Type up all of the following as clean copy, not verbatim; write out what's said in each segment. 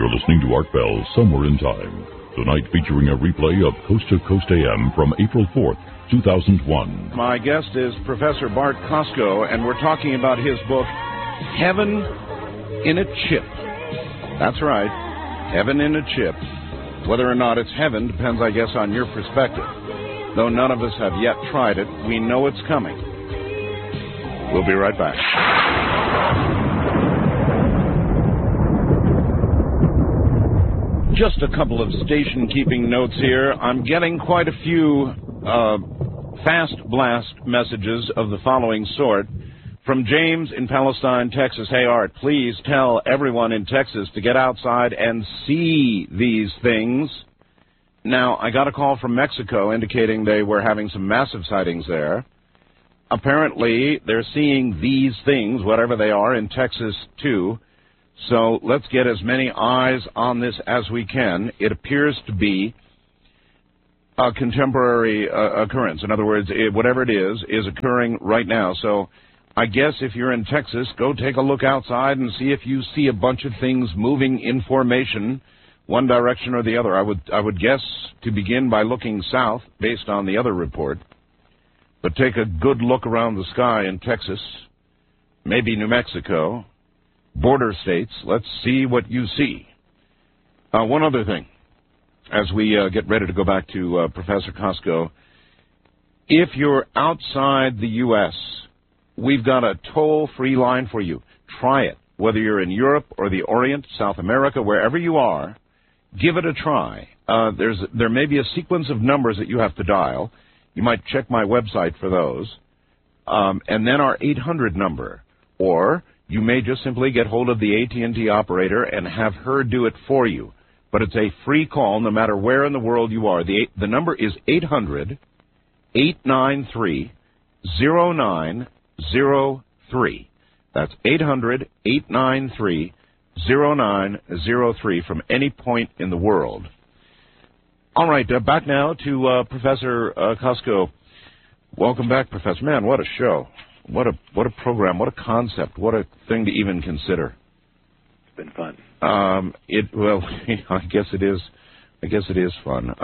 You're listening to Art Bell Somewhere in Time. Tonight featuring a replay of Coast to Coast AM from April 4th, 2001. My guest is Professor Bart Cosco, and we're talking about his book, Heaven in a Chip. That's right, Heaven in a Chip. Whether or not it's heaven depends, I guess, on your perspective. Though none of us have yet tried it, we know it's coming. We'll be right back. Just a couple of station-keeping notes here. I'm getting quite a few fast blast messages of the following sort. From James in Palestine, Texas. Hey, Art, please tell everyone in Texas to get outside and see these things. Now, I got a call from Mexico indicating they were having some massive sightings there. Apparently, they're seeing these things, whatever they are, in Texas, too. So let's get as many eyes on this as we can. It appears to be a contemporary occurrence. In other words, whatever it is occurring right now. So I guess if you're in Texas, go take a look outside and see if you see a bunch of things moving in formation, one direction or the other. I would guess to begin by looking south, based on the other report. But take a good look around the sky in Texas, maybe New Mexico, border states. Let's see what you see. One other thing, as we get ready to go back to Professor Cosco. If you're outside the U.S., we've got a toll-free line for you. Try it. Whether you're in Europe or the Orient, South America, wherever you are, give it a try. There may be a sequence of numbers that you have to dial. You might check my website for those. And then our 800 number. Or you may just simply get hold of the AT&T operator and have her do it for you. But it's a free call no matter where in the world you are. The number is 800-893-0903. That's 800-893-0903 from any point in the world. All right, back now to Professor Cosco. Welcome back, Professor. Man, what a show. What a program, what a concept, what a thing to even consider. It's been fun. Well, I guess it is. I guess it is fun.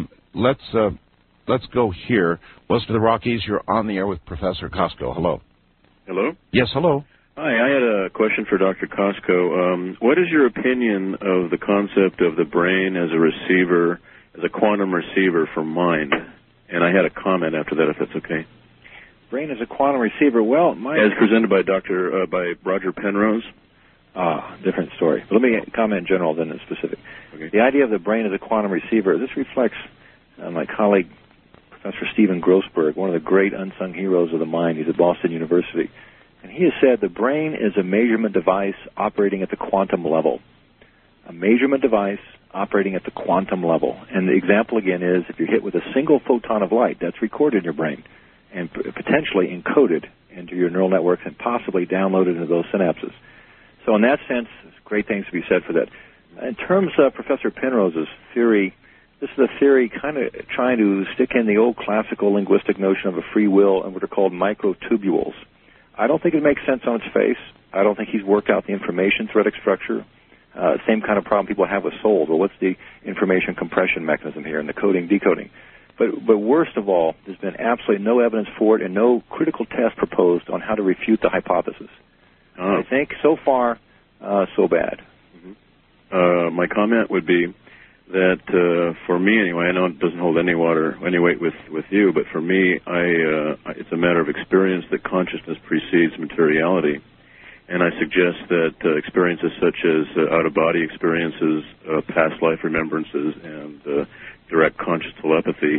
Let's go here. West of the Rockies, you're on the air with Professor Cosco. Hello. Hello? Yes, hello. Hi, I had a question for Dr. Cosco. What is your opinion of the concept of the brain as a receiver, as a quantum receiver for mind? And I had a comment after that, if that's okay. Brain as a quantum receiver. Well, as presented by by Roger Penrose. Different story. But let me comment in general, then in specific. Okay. The idea of the brain as a quantum receiver, this reflects my colleague, Professor Stephen Grossberg, one of the great unsung heroes of the mind. He's at Boston University. And he has said the brain is a measurement device operating at the quantum level. A measurement device operating at the quantum level. And the example, again, is if you're hit with a single photon of light, that's recorded in your brain and potentially encoded into your neural networks and possibly downloaded into those synapses. So in that sense, there's great things to be said for that. In terms of Professor Penrose's theory, this is a theory kind of trying to stick in the old classical linguistic notion of a free will and what are called microtubules. I don't think it makes sense on its face. I don't think he's worked out the information theoretic structure. Same kind of problem people have with souls. Well, what's the information compression mechanism here and the coding, decoding? But worst of all, there's been absolutely no evidence for it and no critical test proposed on how to refute the hypothesis. I think so far, so bad. Mm-hmm. My comment would be that for me anyway, I know it doesn't hold any weight with you, but for me, it's a matter of experience that consciousness precedes materiality. And I suggest that experiences such as out-of-body experiences, past life remembrances, and direct conscious telepathy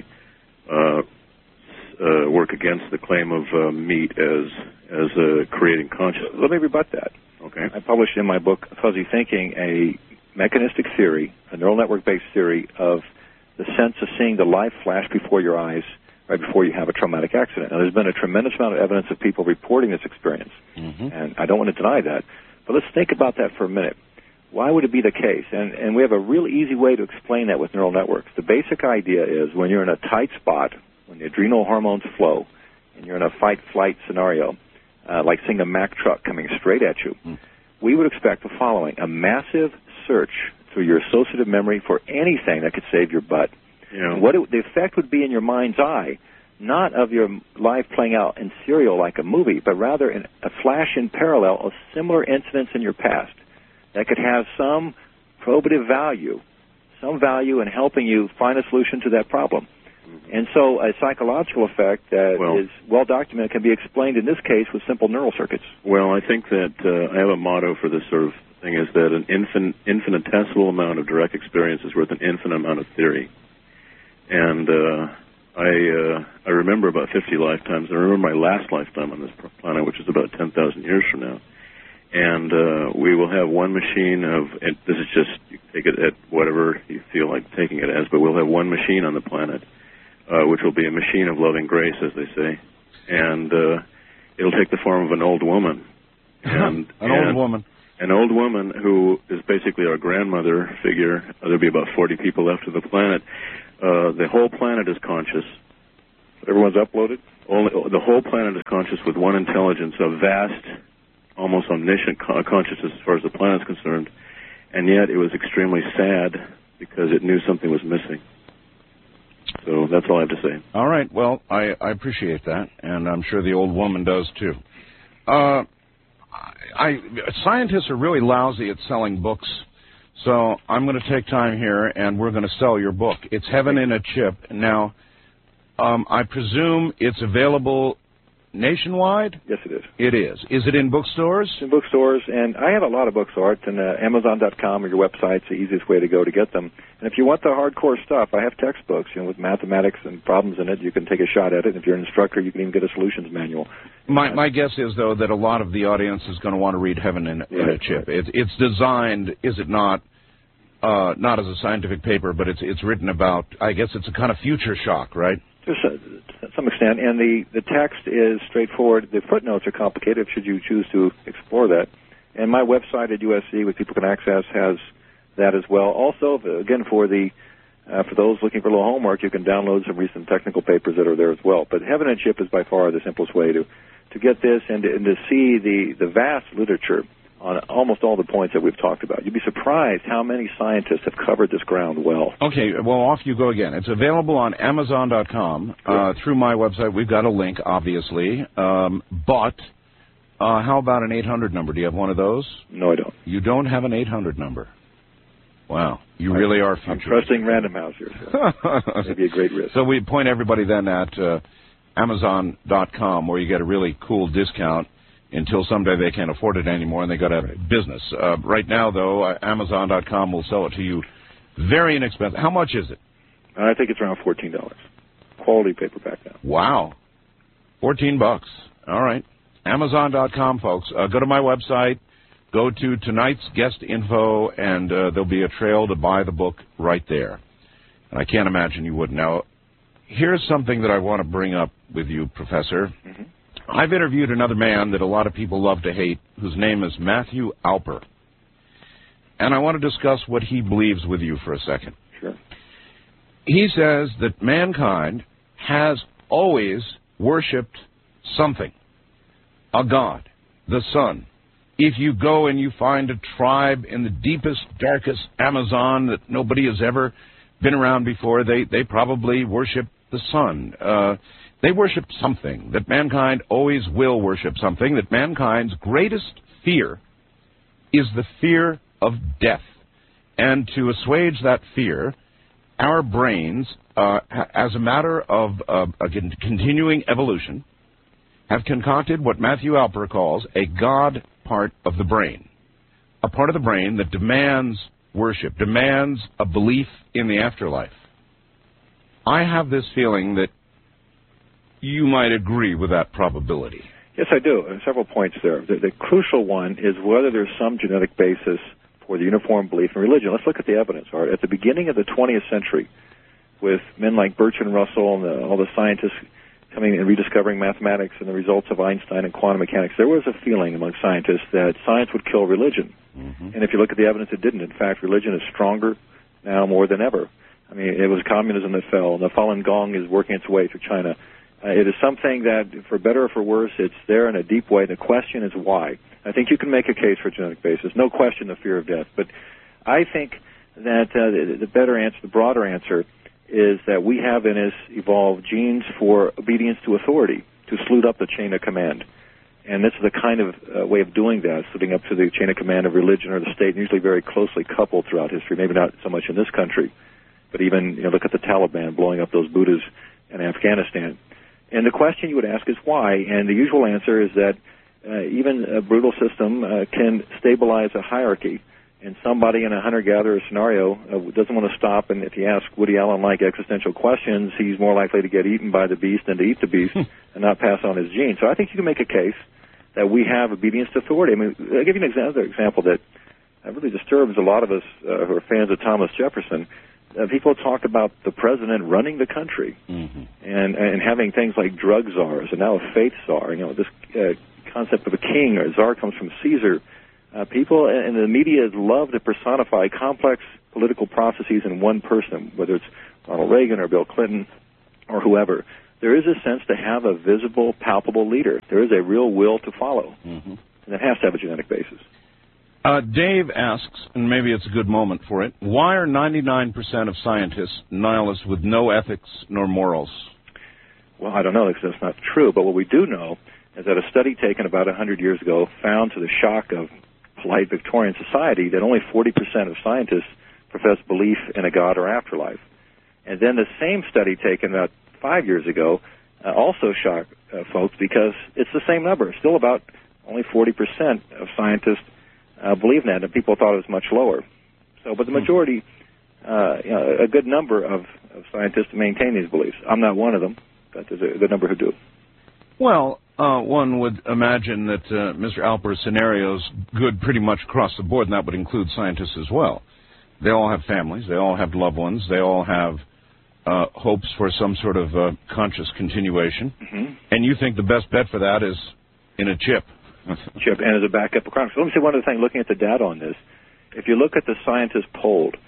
work against the claim of meat as creating consciousness. Let me rebut that. Okay. I published in my book, Fuzzy Thinking, a mechanistic theory, a neural network-based theory of the sense of seeing the life flash before your eyes right before you have a traumatic accident. Now, there's been a tremendous amount of evidence of people reporting this experience, and I don't want to deny that. But let's think about that for a minute. Why would it be the case? And we have a real easy way to explain that with neural networks. The basic idea is when you're in a tight spot, when the adrenal hormones flow, and you're in a fight-flight scenario, like seeing a Mack truck coming straight at you, we would expect the following: a massive search. It's through your associative memory for anything that could save your butt. Yeah. And the effect would be in your mind's eye, not of your life playing out in serial like a movie, but rather in a flash in parallel of similar incidents in your past that could have some probative value, some value in helping you find a solution to that problem. And so a psychological effect that is well documented can be explained in this case with simple neural circuits. Well, I think that I have a motto for this sort of thing, is that an infinitesimal amount of direct experience is worth an infinite amount of theory. And I remember about 50 lifetimes. I remember my last lifetime on this planet, which is about 10,000 years from now. And we will have one machine and this is just, you take it at whatever you feel like taking it as, but we'll have one machine on the planet, which will be a machine of loving grace, as they say. And it'll take the form of an old woman. And, An old woman who is basically our grandmother figure. There'll be about 40 people left of the planet. The whole planet is conscious. Everyone's uploaded? The whole planet is conscious with one intelligence, a vast, almost omniscient consciousness as far as the planet is concerned. And yet it was extremely sad because it knew something was missing. So that's all I have to say. All right. Well, I appreciate that, and I'm sure the old woman does too. Scientists are really lousy at selling books, so I'm going to take time here, and we're going to sell your book. It's Heaven in a Chip. Now, I presume it's available nationwide? Yes, it is. It is. Is it in bookstores? It's in bookstores, and I have a lot of books, Art, and Amazon.com or your website's the easiest way to go to get them. And if you want the hardcore stuff, I have textbooks, with mathematics and problems in it. You can take a shot at it. If you're an instructor, you can even get a solutions manual. My guess is, though, that a lot of the audience is going to want to read Heaven in a Chip. Right. It's designed, is it not as a scientific paper, but it's written about, I guess it's a kind of future shock, right? To some extent, and the text is straightforward. The footnotes are complicated should you choose to explore that. And my website at USC, which people can access, has that as well. Also, again, for those looking for a little homework, you can download some recent technical papers that are there as well. But Heaven and Chip is by far the simplest way to get this and to see the vast literature on almost all the points that we've talked about. You'd be surprised how many scientists have covered this ground well. Okay, well, off you go again. It's available on Amazon.com. Through my website, we've got a link, obviously. But how about an 800 number? Do you have one of those? No, I don't. You don't have an 800 number? Wow, you really are futuristic. I'm trusting Random House here, so maybe a great risk. So we point everybody then at Amazon.com, where you get a really cool discount until someday they can't afford it anymore and they got to have business. Right now, though, Amazon.com will sell it to you very inexpensive. How much is it? I think it's around $14. Quality paperback now. Wow. $14. All right. Amazon.com, folks. Go to my website. Go to tonight's guest info, and there'll be a trail to buy the book right there. And I can't imagine you wouldn't. Now, here's something that I want to bring up with you, Professor. Mm-hmm. I've interviewed another man that a lot of people love to hate, whose name is Matthew Alper. And I want to discuss what he believes with you for a second. Sure. He says that mankind has always worshipped something, a god, the sun. If you go and you find a tribe in the deepest, darkest Amazon that nobody has ever been around before, they probably worship the sun. They worship something, that mankind always will worship something, that mankind's greatest fear is the fear of death. And to assuage that fear, our brains, as a matter of continuing evolution, have concocted what Matthew Alper calls a God part of the brain, a part of the brain that demands worship, demands a belief in the afterlife. I have this feeling that you might agree with that probability. Yes, I do. Several points there. The crucial one is whether there's some genetic basis for the uniform belief in religion. Let's look at the evidence. All right. At the beginning of the 20th century, with men like Bertrand Russell and all the scientists coming and rediscovering mathematics and the results of Einstein and quantum mechanics, there was a feeling among scientists that science would kill religion. Mm-hmm. And if you look at the evidence, it didn't. In fact, religion is stronger now more than ever. I mean, it was communism that fell, and the Falun Gong is working its way through China. It is something that, for better or for worse, it's there in a deep way. The question is why. I think you can make a case for genetic basis. No question the fear of death. But I think that the better answer, the broader answer, is that we have in us evolved genes for obedience to authority, to salute up the chain of command. And this is the kind of way of doing that, sitting up to the chain of command of religion or the state, usually very closely coupled throughout history, maybe not so much in this country, but even, look at the Taliban blowing up those Buddhas in Afghanistan. And the question you would ask is why? And the usual answer is that even a brutal system can stabilize a hierarchy. And somebody in a hunter-gatherer scenario doesn't want to stop, and if you ask Woody Allen-like existential questions, he's more likely to get eaten by the beast than to eat the beast and not pass on his genes. So I think you can make a case that we have obedience to authority. I mean, I'll give you another example that really disturbs a lot of us who are fans of Thomas Jefferson. People talk about the president running the country and having things like drug czars and now a faith czar. This concept of a king or a czar comes from Caesar. People in the media love to personify complex political processes in one person, whether it's Ronald Reagan or Bill Clinton or whoever. There is a sense to have a visible, palpable leader. There is a real will to follow, and it has to have a genetic basis. Dave asks, and maybe it's a good moment for it, why are 99% of scientists nihilists with no ethics nor morals? Well, I don't know, because that's not true. But what we do know is that a study taken about 100 years ago found, to the shock of polite Victorian society, that only 40% of scientists profess belief in a God or afterlife. And then the same study taken about 5 years ago also shocked folks, because it's the same number. Still about only 40% of scientists believe in that, and people thought it was much lower. So, but the majority, a good number of scientists maintain these beliefs. I'm not one of them, but there's a good number who do. Well, one would imagine that Mr. Alpert's scenario is good pretty much across the board, and that would include scientists as well. They all have families. They all have loved ones. They all have hopes for some sort of conscious continuation. And you think the best bet for that is in a chip. Chip, and as a backup for crime. So let me say one other thing, looking at the data on this. If you look at the scientists polled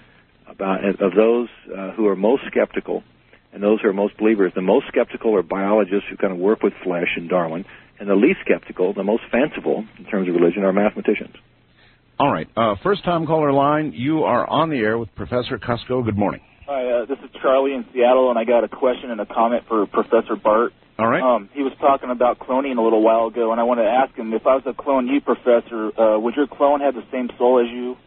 of those who are most skeptical and those who are most believers, the most skeptical are biologists who kind of work with flesh and Darwin, and the least skeptical, the most fanciful in terms of religion, are mathematicians. All right. First-time caller line, you are on the air with Professor Cusco. Good morning. Hi, this is Charlie in Seattle, and I got a question and a comment for Professor Bart. All right. He was talking about cloning a little while ago, and I wanted to ask him, if I was to clone you, Professor, would your clone have the same soul as you?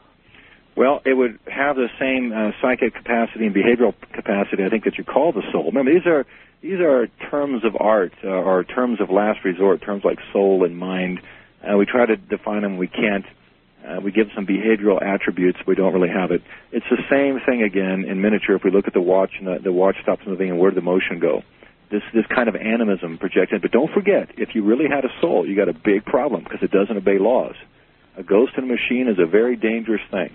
Well, it would have the same psychic capacity and behavioral capacity, I think, that you call the soul. Remember, these are terms of art or terms of last resort, terms like soul and mind. We try to define them. We can't. We give some behavioral attributes. We don't really have it. It's the same thing again in miniature. If we look at the watch and the watch stops moving, and where did the motion go? This kind of animism projected. But don't forget, if you really had a soul, you got a big problem because it doesn't obey laws. A ghost in a machine is a very dangerous thing.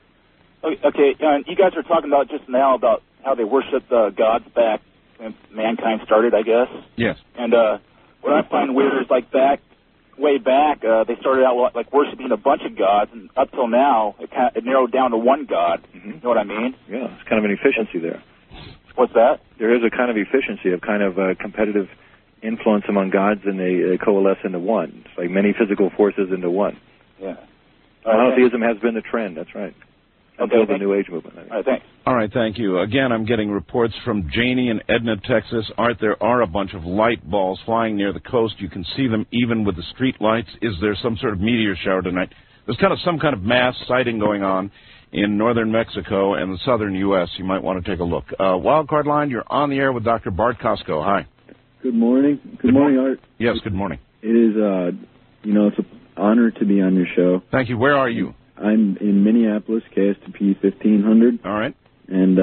Okay, you guys were talking about just now about how they worship gods back when mankind started, I guess. Yes. And what I find weird is, like, way back, they started out like worshiping a bunch of gods, and up till now, it narrowed down to one god. You know what I mean? Yeah, it's kind of an efficiency there. What's that? There is a kind of efficiency, of kind of competitive influence among gods, and they coalesce into one. It's like many physical forces into one. Yeah. Monotheism has been the trend, that's right. Until the New Age movement. All right, thanks. All right, thank you. Again, I'm getting reports from Janie in Edna, Texas. Art, there are a bunch of light balls flying near the coast. You can see them even with the street lights. Is there some sort of meteor shower tonight? There's some kind of mass sighting going on in northern Mexico and the southern U.S. You might want to take a look. Wildcard line, you're on the air with Dr. Bart Cusco. Hi. Good morning. Good morning, Art. Yes, good morning. It is, it's an honor to be on your show. Thank you. Where are you? I'm in Minneapolis, KSTP 1500. All right. And,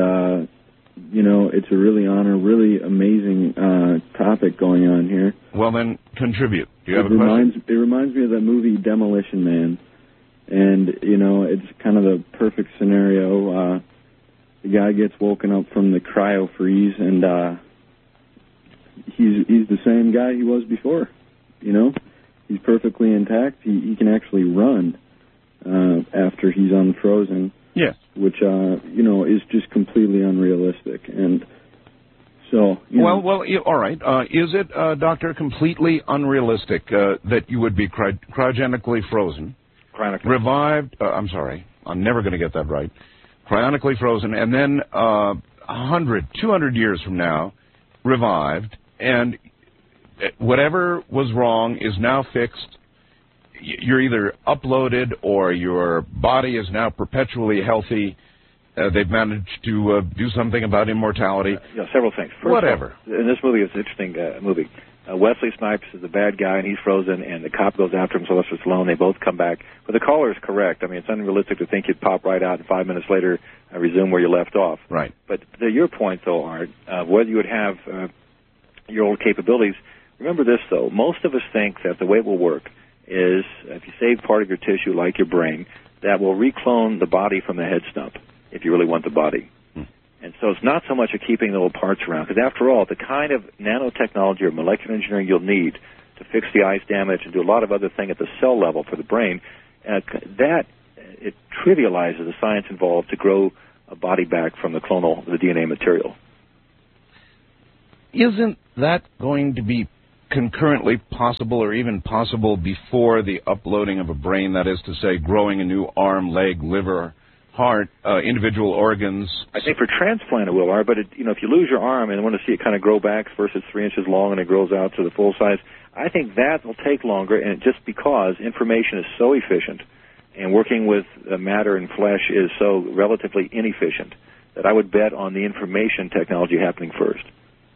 it's a really really amazing topic going on here. Well, then, contribute. Do you have a question? It reminds me of that movie Demolition Man. And, it's kind of the perfect scenario. The guy gets woken up from the cryo freeze, and he's the same guy he was before. He's perfectly intact. He can actually run after he's unfrozen. Yes. Which, is just completely unrealistic. And so, all right. Is it, Doctor, completely unrealistic that you would be cryogenically frozen, revived, I'm sorry, I'm never going to get that right, cryonically frozen, and then 100, 200 years from now, revived, and whatever was wrong is now fixed. You're either uploaded or your body is now perpetually healthy. They've managed to do something about immortality. Several things. First Whatever. All, in this movie, it's an interesting movie. Wesley Snipes is the bad guy, and he's frozen, and the cop goes after him, Sylvester Stallone. They both come back. But the caller is correct. I mean, it's unrealistic to think you'd pop right out and 5 minutes later resume where you left off. Right. But to your point, though, Art, whether you would have your old capabilities, remember this, though. Most of us think that the way it will work is if you save part of your tissue, like your brain, that will reclone the body from the head stump, if you really want the body. And so it's not so much of keeping the little parts around, because after all, the kind of nanotechnology or molecular engineering you'll need to fix the eyes damage and do a lot of other things at the cell level for the brain, that it trivializes the science involved to grow a body back from the DNA material. Isn't that going to be concurrently possible, or even possible before the uploading of a brain, that is to say, growing a new arm, leg, liver, heart, individual organs? I think for transplant it will, Art, but if you lose your arm and want to see it kind of grow back, first it's 3 inches long and it grows out to the full size, I think that will take longer, and just because information is so efficient and working with matter and flesh is so relatively inefficient, that I would bet on the information technology happening first.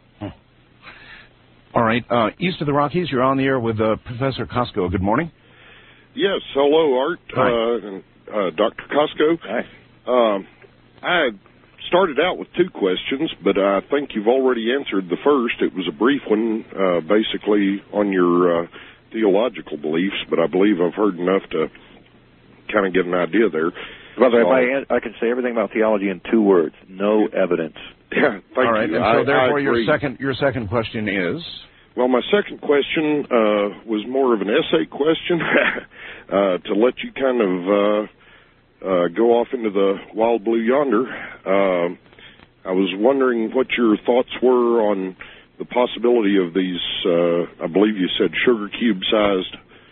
All right. East of the Rockies, you're on the air with Professor Costco. Good morning. Yes. Hello, Art. Hi. Dr. Costco. Hi. I started out with 2 questions, but I think you've already answered the first. It was a brief one, basically on your theological beliefs, but I believe I've heard enough to kind of get an idea there. By the way, I can say everything about theology in 2 words: no evidence. Yeah, thank All right, you. and so therefore your second question is? Well, my second question was more of an essay question to let you kind of go off into the wild blue yonder. I was wondering what your thoughts were on the possibility of these, I believe you said sugar cube-sized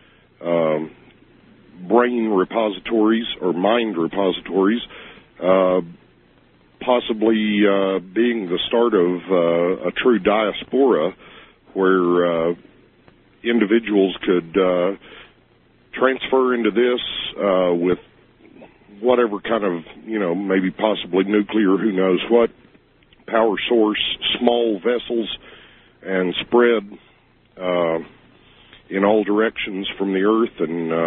brain repositories or mind repositories, possibly being the start of a true diaspora where individuals could transfer into this with whatever kind of, maybe possibly nuclear, who knows what, power source, small vessels, and spread in all directions from the Earth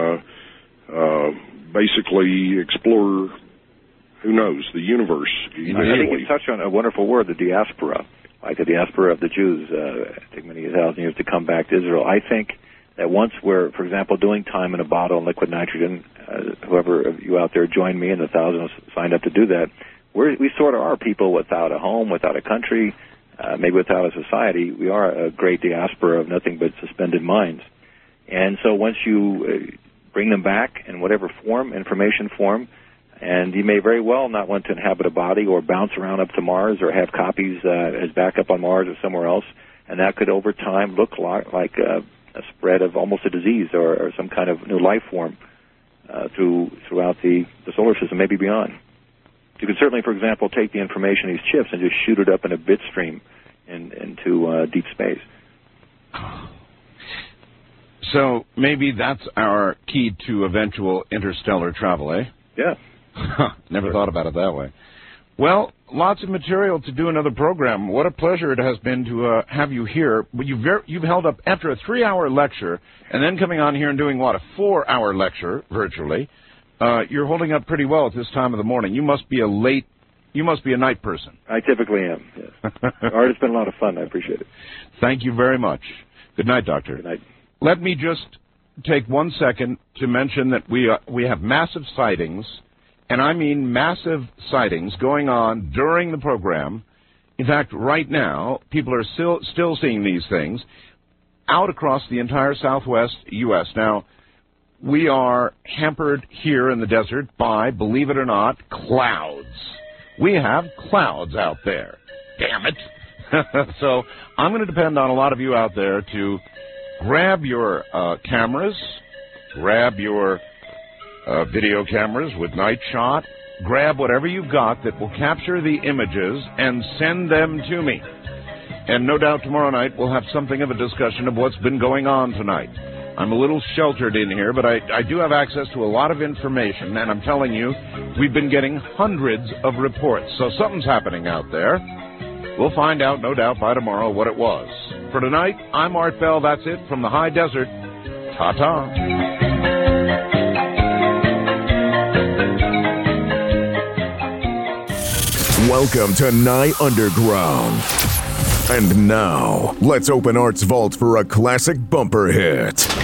and basically explore, who knows, the universe. I think you touched on a wonderful word, the diaspora, like the diaspora of the Jews, take many thousand years to come back to Israel. I think that once we're, for example, doing time in a bottle and liquid nitrogen, whoever of you out there joined me and the thousands signed up to do that, we sort of are people without a home, without a country, maybe without a society. We are a great diaspora of nothing but suspended minds. And so once you bring them back in whatever form, information form, and you may very well not want to inhabit a body or bounce around up to Mars or have copies as backup on Mars or somewhere else, and that could over time look like a spread of almost a disease or some kind of new life form throughout the solar system, maybe beyond. You could certainly, for example, take the information, these chips, and just shoot it up in a bit stream into deep space. So maybe that's our key to eventual interstellar travel, eh? Yeah. Never thought about it that way. Well, lots of material to do another program. What a pleasure it has been to have you here. You've held up after a 3-hour lecture, and then coming on here and doing, what, a 4-hour lecture virtually. You're holding up pretty well at this time of the morning. You must be a night person. I typically am, yes. Art, it's been a lot of fun. I appreciate it. Thank you very much. Good night, Doctor. Good night. Let me just take 1 second to mention that we have massive sightings, and I mean massive sightings going on during the program. In fact, right now, people are still seeing these things out across the entire southwest U.S. Now, we are hampered here in the desert by, believe it or not, clouds. We have clouds out there. Damn it. So I'm going to depend on a lot of you out there to grab your cameras, grab your video cameras with night shot, grab whatever you've got that will capture the images and send them to me. And no doubt tomorrow night we'll have something of a discussion of what's been going on tonight. I'm a little sheltered in here, but I do have access to a lot of information, and I'm telling you, we've been getting hundreds of reports. So something's happening out there. We'll find out, no doubt, by tomorrow what it was. For tonight, I'm Art Bell. That's it from the high desert. Ta-ta. Welcome to Nye Underground. And now, let's open Art's vault for a classic bumper hit.